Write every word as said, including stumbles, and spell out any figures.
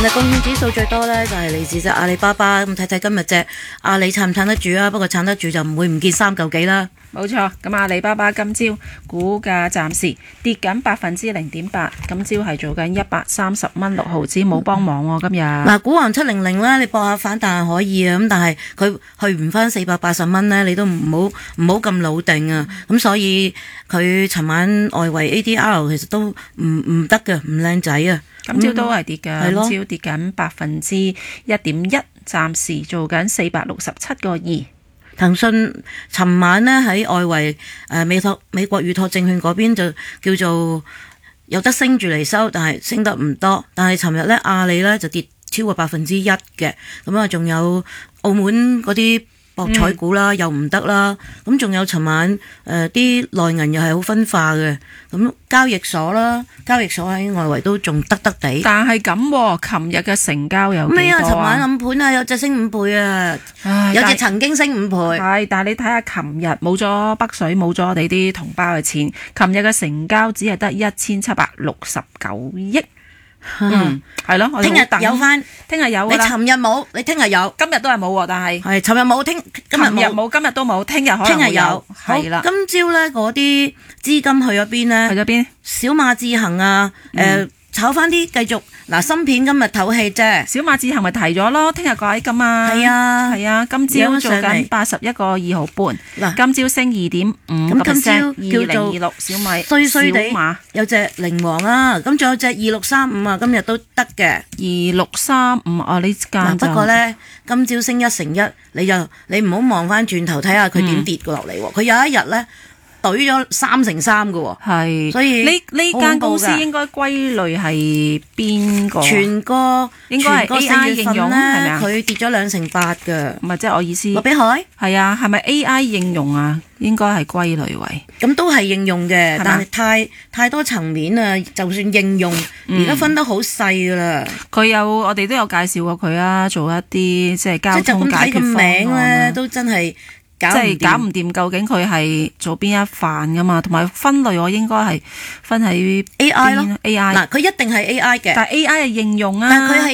日貢獻指數最多咧，就係嚟自隻阿里巴巴。咁睇睇今日隻阿里撐唔撐得住啊？不過撐得住就唔會唔見三嚿幾啦。 冇錯，咁阿里巴巴今朝股價暫時跌緊百分之零點八，今朝係做緊一百三十蚊六毫子，冇幫忙喎今日。 嗱，股王七零零咧，你搏下反彈可以啊，咁但係佢去唔翻四百八十蚊咧，你都唔好唔好咁老定啊。咁所以佢尋晚外圍 A D R 其實都唔唔得嘅，唔靚仔啊。 今朝都係跌嘅， 嗯、 今朝跌緊百分之一點一，暫時做緊四百六十七個二。 騰訊尋晚呢喺外圍誒、呃、美托美國預託證券嗰邊就叫做有得升住嚟收，但係升得唔多。但係尋日呢，阿里呢就跌超過百分之一嘅，咁啊仲有澳門嗰啲博彩股啦，嗯、又唔得啦。咁仲有尋晚誒啲內銀又係好分化嘅，咁交易所啦，交易所喺外圍都仲得得地。 但係咁，琴日嘅成交有幾多啊？ 咩啊？尋晚暗盤啊，有隻升五倍啊，有隻曾經升五倍。 係，但係你睇下，琴日冇咗北水，冇咗我哋啲同胞嘅錢，琴日嘅成交只係得一千七百六十九億。嗯，係咯， 聽日有翻， 聽日有你啦。 尋日冇，你聽日有， 今日都係冇，但係係尋日冇，聽今日冇， 今日都冇，聽日可能會有。係啦， 今朝咧嗰啲資金去咗邊咧？ 去咗邊？ 小馬智行啊，誒、呃。嗯炒翻啲繼續嗱，芯片今日唞氣啫。 小馬智行咪提咗咯，聽日改㗎嘛。係啊， 係啊，今朝做緊八十一個二毫半。嗱，今朝升二點五個 percent，二零二六小米衰衰地小馬有隻靈王啊，咁仲有隻二六三五啊，今日都得嘅。 二六三五啊，呢間不過咧，今朝升一成一，你就你唔好望翻轉頭睇下佢點跌過落嚟喎。佢、嗯、有一日咧。懟咗三成三嘅喎， 係， 所以呢呢間公司應該歸類係邊個？ 全個應該係 A I 應用咧，係咪啊？ 佢跌咗兩成八嘅， 唔係即係我意思。 落比海係啊，係咪 A I 應用啊？應該係歸類為咁都係應用嘅，但係太太多層面啊！就算應用，而家分得好細㗎啦。 佢、嗯、有我哋都有介紹過佢啊，做一啲即係交通解決方案名咧，都真係。 即係搞唔掂，究竟佢係做邊一範噶嘛？同埋分類，我應該係分喺 A I 咯 ，A I 嗱，佢一定係 A I 嘅， 但係 A I 係應用啊， 但佢係